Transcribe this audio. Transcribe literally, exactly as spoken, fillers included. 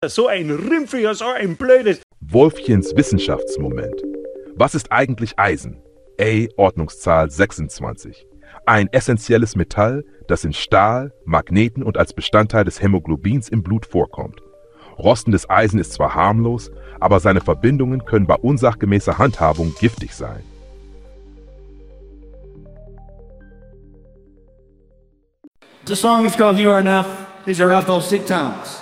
So ein Rümpfiger, so ein blödes. Wolfchens Wissenschaftsmoment. Was ist eigentlich Eisen? A, Ordnungszahl sechsundzwanzig. Ein essentielles Metall, das in Stahl, Magneten und als Bestandteil des Hämoglobins im Blut vorkommt. Rostendes Eisen ist zwar harmlos, aber seine Verbindungen können bei unsachgemäßer Handhabung giftig sein. The song is called You Are Enough. These are Ethel Sitcoms.